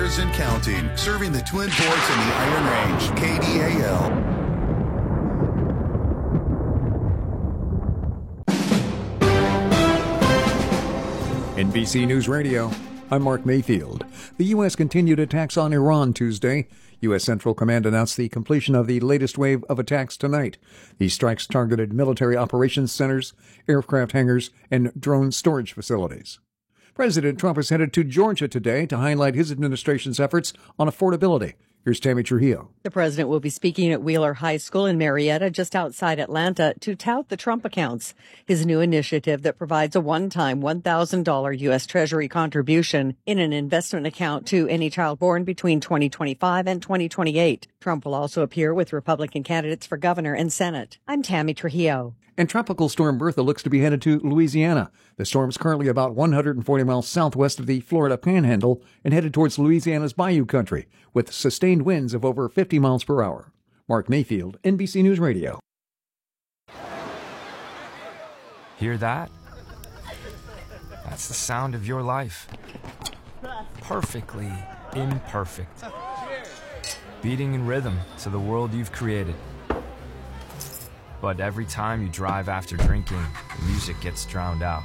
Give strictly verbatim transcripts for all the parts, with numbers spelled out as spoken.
years and counting, serving the Twin Ports and the Iron Range. K D A L. N B C News Radio, I'm Mark Mayfield. The U S continued attacks on Iran Tuesday. U S. Central Command announced the completion of the latest wave of attacks tonight. These strikes targeted military operations centers, aircraft hangars, and drone storage facilities. President Trump is headed to Georgia today to highlight his administration's efforts on affordability. Here's Tammy Trujillo. The president will be speaking at Wheeler High School in Marietta, just outside Atlanta, to tout the Trump accounts, his new initiative that provides a one-time one thousand dollars U S. Treasury contribution in an investment account to any child born between twenty twenty-five and twenty twenty-eight. Trump will also appear with Republican candidates for governor and Senate. I'm Tammy Trujillo. And Tropical Storm Bertha looks to be headed to Louisiana. The storm is currently about one hundred forty miles southwest of the Florida Panhandle and headed towards Louisiana's Bayou Country, with sustained winds of over fifty miles per hour. Mark Mayfield, N B C News Radio. Hear that? That's the sound of your life. Perfectly imperfect. Beating in rhythm to the world you've created. But every time you drive after drinking, the music gets drowned out.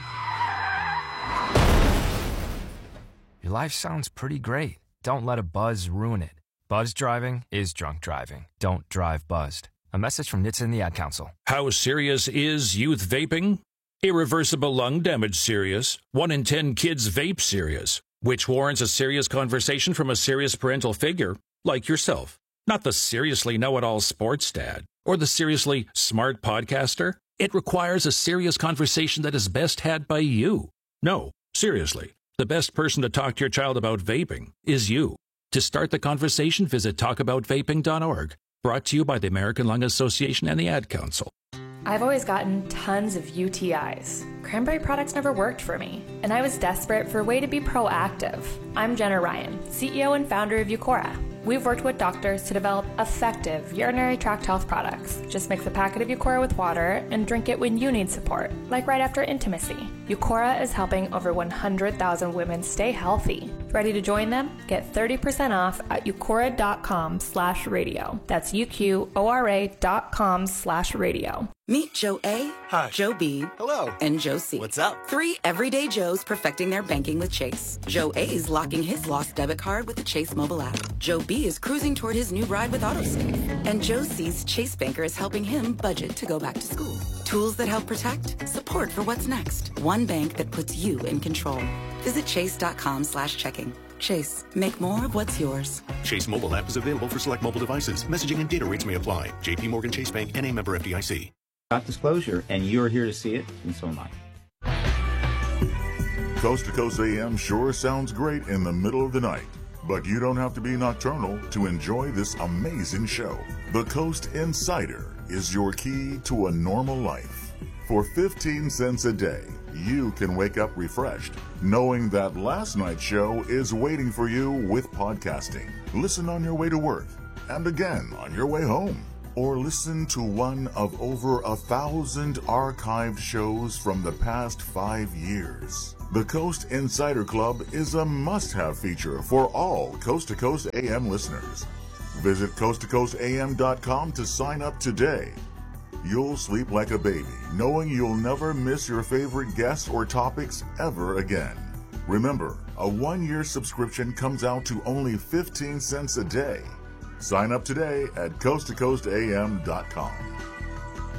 Your life sounds pretty great. Don't let a buzz ruin it. Buzz driving is drunk driving. Don't drive buzzed. A message from N H T S A and the Ad Council. How serious is youth vaping? Irreversible lung damage serious. One in ten kids vape serious, which warrants a serious conversation from a serious parental figure like yourself. Not the seriously know-it-all sports dad or the seriously smart podcaster. It requires a serious conversation that is best had by you. No, seriously, the best person to talk to your child about vaping is you. To start the conversation, visit talk about vaping dot org. Brought to you by the American Lung Association and the Ad Council. I've always gotten tons of U T Is. Cranberry products never worked for me, and I was desperate for a way to be proactive. I'm Jenna Ryan, C E O and founder of Eucora. We've worked with doctors to develop effective urinary tract health products. Just mix a packet of Eucora with water and drink it when you need support, like right after intimacy. Eucora is helping over one hundred thousand women stay healthy. Ready to join them? Get thirty percent off at eucora dot com slash radio. That's U Q O R A dot com slash radio. Meet Joe A, Hi. Joe B, Hello, and Joe C. What's up? Three everyday Joes perfecting their banking with Chase. Joe A's locking his lost debit card with the Chase mobile app. Joe B is cruising toward his new ride with AutoSave. And Joe C's Chase banker is helping him budget to go back to school. Tools that help protect, support for what's next. One bank that puts you in control. Visit chase dot com slash checking. Chase, make more of what's yours. Chase mobile app is available for select mobile devices. Messaging and data rates may apply. J P Morgan Chase Bank, N A member F D I C. Got disclosure, and you're here to see it, and so am I. Coast to Coast A M sure sounds great in the middle of the night, but you don't have to be nocturnal to enjoy this amazing show. The Coast Insider is your key to a normal life. For fifteen cents a day, you can wake up refreshed, knowing that last night's show is waiting for you with podcasting. Listen on your way to work, and again on your way home. Or listen to one of over a thousand archived shows from the past five years. The Coast Insider Club is a must-have feature for all Coast to Coast A M listeners. Visit coast to coast a m dot com to sign up today. You'll sleep like a baby, knowing you'll never miss your favorite guests or topics ever again. Remember, a one-year subscription comes out to only fifteen cents a day. Sign up today at coast to coast a m dot com.